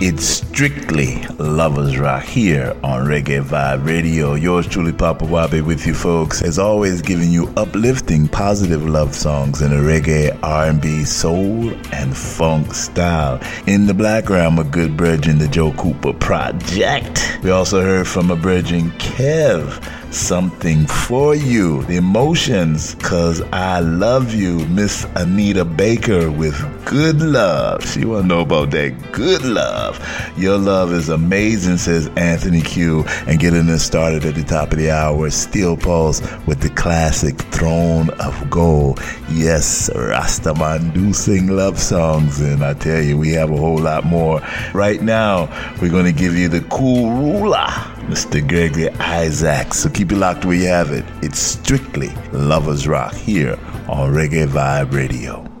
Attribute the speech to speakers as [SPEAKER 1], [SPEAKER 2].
[SPEAKER 1] It's strictly Lovers Rock here on Reggae Vibe Radio. Yours truly, Papa Wabe, with you folks. As always, giving you uplifting, positive love songs in a reggae, R&B, soul, and funk style. In the background, a good brethren, the Joe Cooper Project. We also heard from a brethren, Kev, Something For You, The Emotions, Cause I Love You, Miss Anita Baker with Good Love. She wanna know about that good love. Your love is amazing, says Anthony Q. And getting us started at the top of the hour, Steel Pulse with the classic Throne of Gold. Yes, Rastaman do sing love songs, and I tell you, we have a whole lot more. Right now, we're gonna give you the cool ruler, Mr. Gregory Isaacs. So keep it locked where you have it. It's strictly Lovers Rock here on Reggae Vibe Radio.